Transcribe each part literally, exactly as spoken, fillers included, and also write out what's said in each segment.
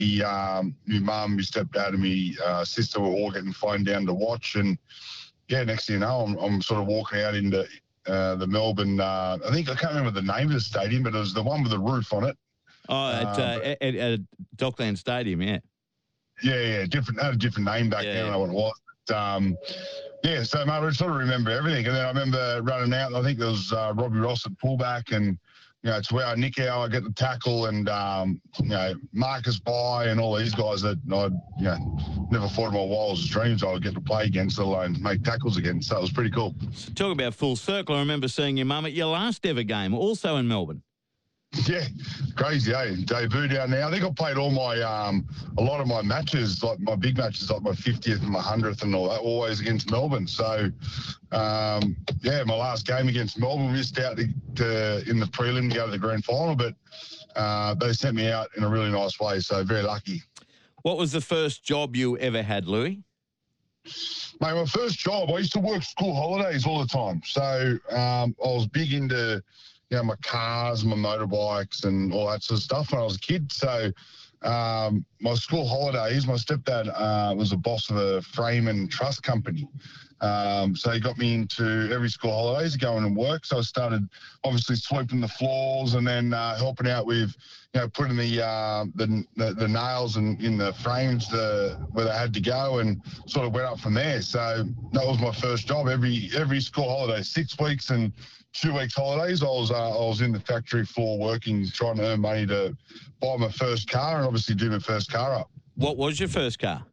um, my mum, my stepdad, and my uh, sister were all getting flown down to watch. And yeah, next thing you know, I'm, I'm sort of walking out into uh, the Melbourne. Uh, I think I can't remember the name of the stadium, but it was the one with the roof on it. Oh, at, uh, uh, at, at Dockland Stadium, yeah. Yeah, yeah, different, had a different name back Yeah, then. yeah. I don't know what it was. But, um, yeah, so mate, I sort of remember everything. And then I remember running out, and I think there was uh, Robbie Ross at fullback, and you know, it's where Nick Howe, I get the tackle, and um, you know, Marcus By and all these guys that I'd you know never thought in my wildest dreams I would get to play against, let alone make tackles against. So it was pretty cool. So talk about full circle. I remember seeing your mum at your last ever game, also in Melbourne. Yeah, crazy, eh? Debut down there. I think I played all my, um, a lot of my matches, like my big matches, like my fiftieth and my hundredth and all that, always against Melbourne. So, um, yeah, my last game against Melbourne, missed out to, to in the prelim to go to the grand final, but uh, they sent me out in a really nice way, so very lucky. What was the first job you ever had, Louis? Mate, my first job, I used to work school holidays all the time. So um, I was big into you know, my cars, my motorbikes and all that sort of stuff when I was a kid. So um, my school holidays, my stepdad uh, was a boss of a frame and truss company. Um, so he got me into every school holidays going and work. So I started obviously sweeping the floors and then uh, helping out with, you know, putting the uh, the, the the nails in, in the frames the, where they had to go, and sort of went up from there. So that was my first job. Every every school holiday, six weeks and two weeks holidays, I was uh, I was in the factory floor working, trying to earn money to buy my first car and obviously do my first car up. What was your first car?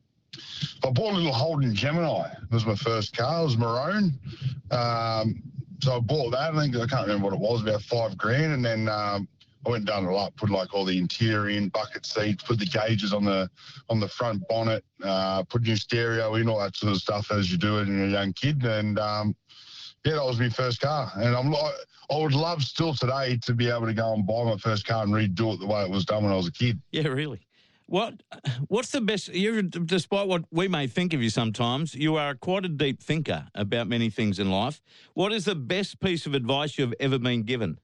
I bought a little Holden Gemini. It was my first car. It was maroon. Um, so I bought that. I think I can't remember what it was, about five grand. And then um, I went down a lot, put like all the interior in, bucket seats, put the gauges on the on the front bonnet, uh, put new stereo in, all that sort of stuff as you do it when you're a young kid. And um, yeah, that was my first car. And I'm like, I would love still today to be able to go and buy my first car and redo it the way it was done when I was a kid. Yeah, really. What What's the best, you, despite what we may think of you sometimes, you are quite a deep thinker about many things in life. What is the best piece of advice you've ever been given?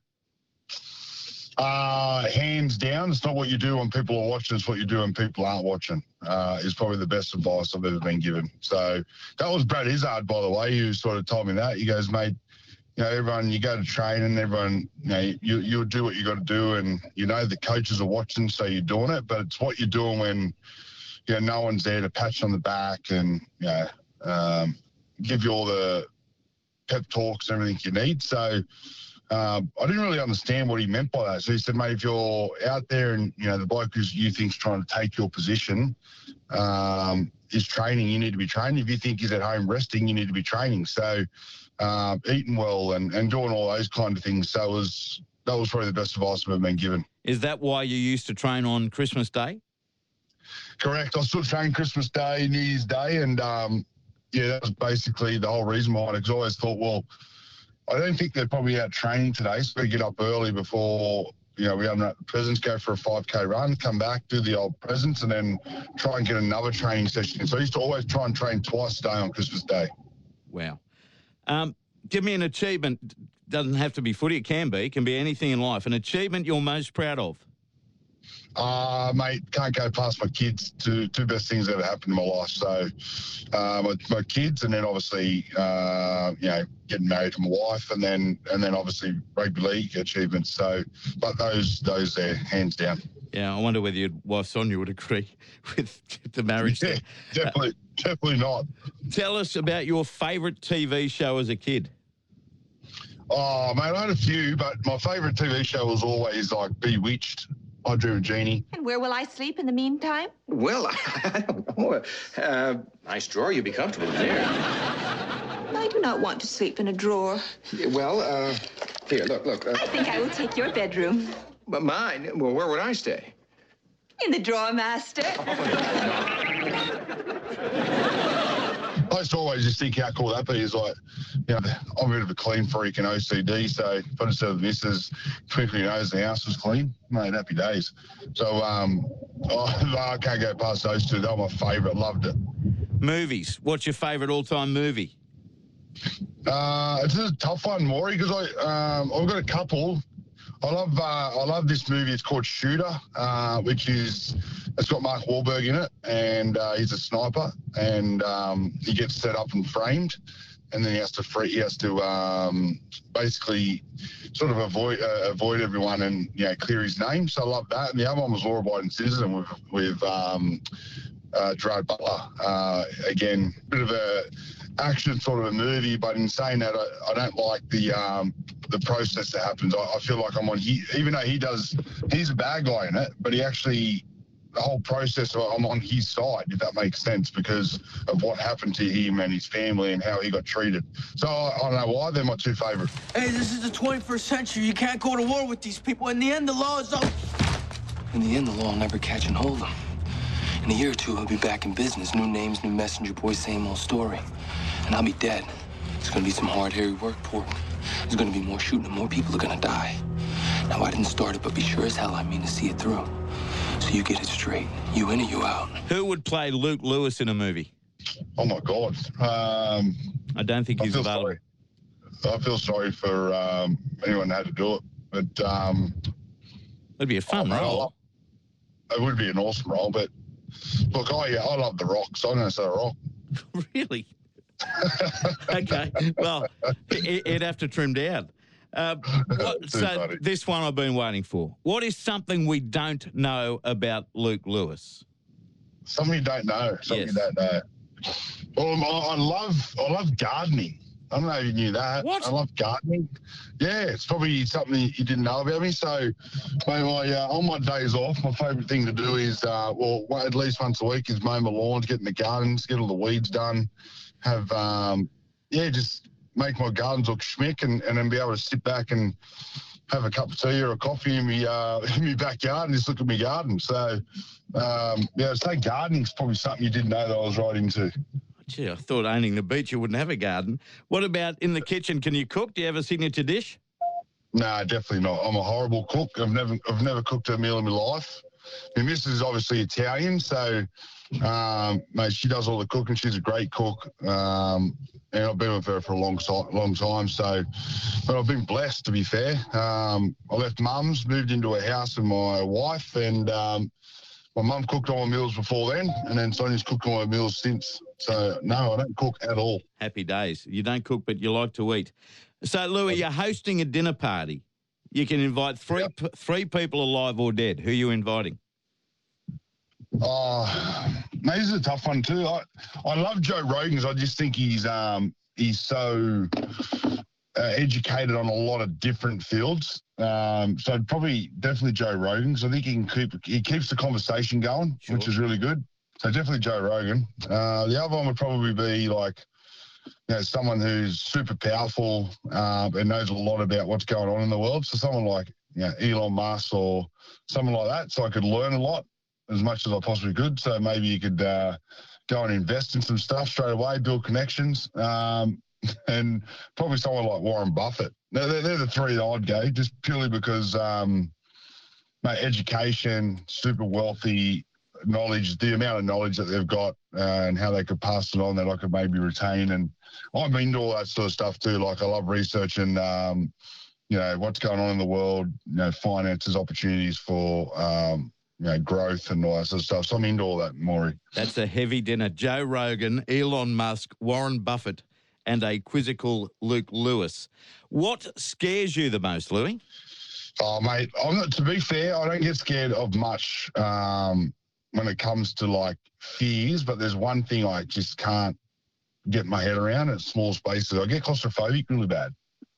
Uh, hands down, it's not what you do when people are watching, it's what you do when people aren't watching, uh, is probably the best advice I've ever been given. So that was Brad Izzard, by the way, who sort of told me that. He goes, mate, you know, everyone, you go to training, everyone, you know, you, you'll do what you got to do, and, you know, the coaches are watching, so you're doing it, but it's what you're doing when, you know, no one's there to pat you on the back and, you know, um, give you all the pep talks and everything you need. So um, I didn't really understand what he meant by that. So he said, mate, if you're out there and, you know, the bloke who you think's trying to take your position um, is training, you need to be training. If you think he's at home resting, you need to be training. So uh, eating well and, and doing all those kind of things. So it was, that was probably the best advice I've ever been given. Is that why you used to train on Christmas Day? Correct. I still train Christmas Day, New Year's Day, and um, yeah, that was basically the whole reason behind it. Because I always thought, well, I don't think they're probably out training today, so we get up early before, you know, we have the presents, go for a five K run, come back, do the old presents, and then try and get another training session. So I used to always try and train twice a day on Christmas Day. Wow. Um, give me an achievement. Doesn't have to be footy, it can be. It can be anything in life. An achievement you're most proud of. Uh, mate, can't go past my kids. Two two best things that ever happened in my life. So uh, my, my kids, and then obviously, uh, you know, getting married to my wife, and then and then obviously rugby league achievements. So, but those those there, hands down. Yeah, I wonder whether your wife Sonia would agree with the marriage Yeah, thing. definitely, uh, definitely not. Tell us about your favourite T V show as a kid. Oh, mate, I had a few, but my favourite T V show was always like Bewitched. I Drew a Genie. And where will I sleep in the meantime? Well, I don't know. Uh, nice drawer. You'll be comfortable in there. I do not want to sleep in a drawer. Well, uh, here, look, look. Uh, I think I will take your bedroom. But mine? Well, where would I stay? In the drawer, master. I used to always just think how cool that'd be. Is like, you know, I'm a bit of a clean freak and O C D, so if I just said the missus twinkling your nose, the house was clean, mate, happy days. So um, oh, I can't go past those two. They were my favourite. Loved it. Movies. What's your favourite all-time movie? Uh, it's a tough one, Maury, because I um, I've got a couple. I love uh, I love this movie. It's called Shooter, uh, which is it's got Mark Wahlberg in it, and uh, he's a sniper, and um, he gets set up and framed, and then he has to free, he has to um, basically sort of avoid uh, avoid everyone and you know clear his name. So I love that. And the other one was Law Abiding Citizen with with um, uh, Gerard Butler. Uh, again, bit of a action sort of a movie, but in saying that, I, I don't like the um, the process that happens. I, I feel like I'm on he, even though he does, he's a bad guy in it, but he actually, the whole process, I'm on his side, if that makes sense, because of what happened to him and his family and how he got treated. So I, I don't know why, they're my two favourite. Hey, this is the twenty-first century. You can't go to war with these people. In the end, the law is up. In the end, the law will never catch and hold them. In a year or two, he'll be back in business. New names, new messenger boys, same old story. And I'll be dead. It's gonna be some hard, hairy work, Port. There's gonna be more shooting and more people are gonna die. Now, I didn't start it, but be sure as hell I mean to see it through. So you get it straight. You in or you out. Who would play Luke Lewis in a movie? Oh my God. Um, I don't think I he's feel available. sorry. I feel sorry for um, anyone that had to do it, but um, It'd be a fun I role. love- it would be an awesome role. But look, I I love The Rock, so I'm going to say The Rock. Really? Okay. Well, he- he'd have to trim down. Uh, what, Too so funny. this one I've been waiting for. What is something we don't know about Luke Lewis? Something you don't know. Something Yes. you don't know. Well, I I love I love gardening. I don't know if you knew that. What? I love gardening. Yeah, it's probably something you didn't know about me. So, mate, my, uh, on my days off, my favourite thing to do is, uh, well, at least once a week, is mow my lawns, get in the gardens, get all the weeds done, have, um, yeah, just make my gardens look schmick, and, and then be able to sit back and have a cup of tea or a coffee in my, uh, in my backyard and just look at my garden. So, um, yeah, I'd say gardening's probably something you didn't know that I was right into. Gee, I thought owning the beach you wouldn't have a garden. What about in the kitchen? Can you cook? Do you have a signature dish? No, definitely not. I'm a horrible cook. I've never, I've never cooked a meal in my life. My missus is obviously Italian, so um, mate, she does all the cooking. She's a great cook, um, and I've been with her for a long, si- long time. So, but I've been blessed, to be fair. Um, I left mum's, moved into a house with my wife, and um, my mum cooked all my meals before then, and then Sonia's cooked all my meals since. So, no, I don't cook at all. Happy days. You don't cook, but you like to eat. So, Louis, you're hosting a dinner party. You can invite three Yep. p- three people alive or dead. Who are you inviting? Oh, mate, this is a tough one too. I, I love Joe Rogan's. I just think he's um he's so uh, educated on a lot of different fields. Um, so probably definitely Joe Rogan's. I think he can keep he keeps the conversation going, Sure. which is really good. So definitely Joe Rogan. Uh, the other one would probably be like, you know, someone who's super powerful uh, and knows a lot about what's going on in the world. So someone like, you know, Elon Musk or someone like that. So I could learn a lot as much as I possibly could. So maybe you could uh, go and invest in some stuff straight away, build connections, um, and probably someone like Warren Buffett. They're, they're, they're the three that I'd go, just purely because, um, mate, education, super wealthy, knowledge, the amount of knowledge that they've got uh, and how they could pass it on that I could maybe retain. And I'm into all that sort of stuff too. Like I love researching, um, you know, what's going on in the world, you know, finances, opportunities for, um, you know, growth and all that sort of stuff. So I'm into all that, Maury. That's a heavy dinner. Joe Rogan, Elon Musk, Warren Buffett, and a quizzical Luke Lewis. What scares you the most, Louis? Oh, mate, I'm not, to be fair, I don't get scared of much um, when it comes to like fears, but there's one thing I just can't get my head around. It's small spaces. I get claustrophobic really bad.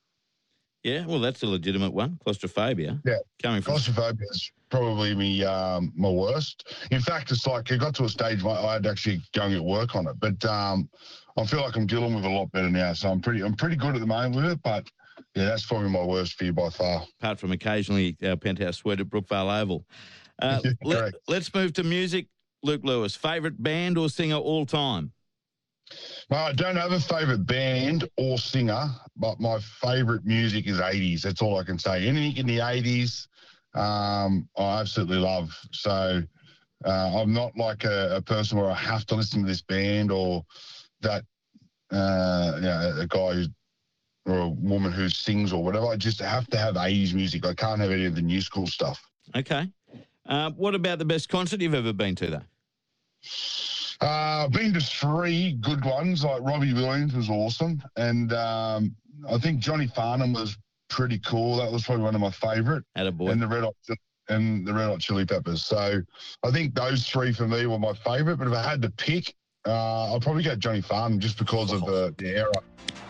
Yeah, well, that's a legitimate one. Claustrophobia. Yeah. Coming from. Claustrophobia is probably me, um, my worst. In fact, it's like it got to a stage where I had to actually go and get work on it. But um, I feel like I'm dealing with it a lot better now. So I'm pretty, I'm pretty good at the moment with it. But yeah, that's probably my worst fear by far. Apart from occasionally our penthouse suite at Brookvale Oval. Uh, Yeah, let, correct. let's move to music. Luke Lewis, favourite band or singer all time? Well, I don't have a favourite band or singer, but my favourite music is eighties. That's all I can say. Anything in the eighties, um, I absolutely love. So uh, I'm not like a, a person where I have to listen to this band or that, uh, you know, a guy who's or a woman who sings or whatever. I just have to have eighties music. I can't have any of the new school stuff. Okay. Uh, what about the best concert you've ever been to, though? Uh, I've been to three good ones. Like Robbie Williams was awesome, and um, I think Johnny Farnham was pretty cool. That was probably one of my favourite. Attaboy. And the Red Hot and the Red Hot Chili Peppers. So I think those three for me were my favourite. But if I had to pick, uh, I'll probably go Johnny Farnham just because of the, the era.